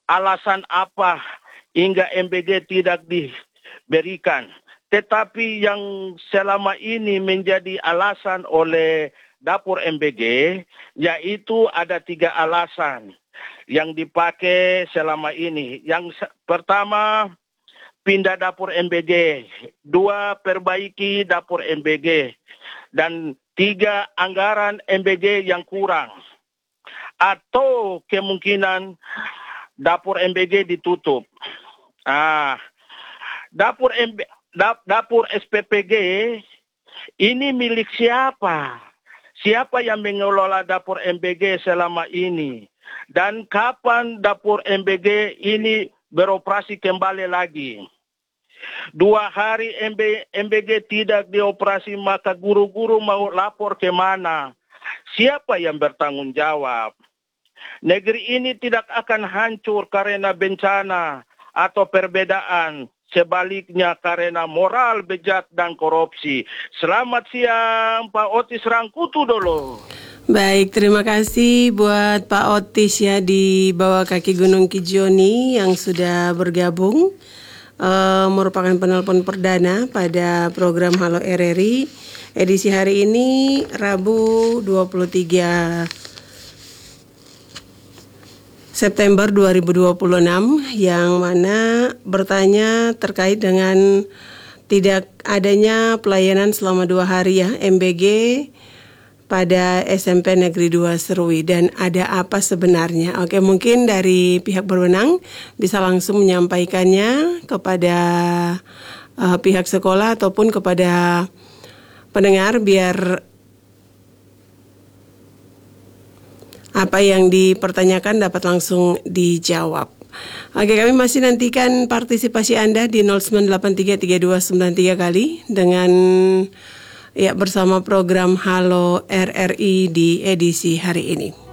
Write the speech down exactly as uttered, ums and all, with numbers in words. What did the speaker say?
alasan apa hingga M B G tidak diberikan. Tetapi yang selama ini menjadi alasan oleh dapur M B G, yaitu ada tiga alasan yang dipakai selama ini. Yang pertama, pindah dapur M B G. Dua, perbaiki dapur M B G. Dan tiga, anggaran M B G yang kurang. Atau kemungkinan dapur M B G ditutup. Ah, dapur M B G, dapur S P P G ini milik siapa? Siapa yang mengelola dapur M B G selama ini? Dan kapan dapur M B G ini beroperasi kembali lagi? Dua hari M B G tidak dioperasi, maka guru-guru mau lapor ke mana? Siapa yang bertanggung jawab? Negeri ini tidak akan hancur karena bencana atau perbedaan. Sebaliknya karena moral bejat dan korupsi. Selamat siang Pak Otis Rangkutu dulu. Baik, terima kasih buat Pak Otis ya di bawah kaki Gunung Kijoni yang sudah bergabung. Uh, merupakan penelpon perdana pada program Halo R R I edisi hari ini Rabu dua puluh tiga September dua ribu dua puluh enam, yang mana bertanya terkait dengan tidak adanya pelayanan selama dua hari ya M B G pada S M P Negeri dua Serui, dan ada apa sebenarnya. Oke, mungkin dari pihak berwenang bisa langsung menyampaikannya kepada uh, pihak sekolah ataupun kepada pendengar biar apa yang dipertanyakan dapat langsung dijawab. Oke, kami masih nantikan partisipasi Anda di nol sembilan delapan tiga tiga dua sembilan tiga kali dengan ya bersama program Halo R R I di edisi hari ini.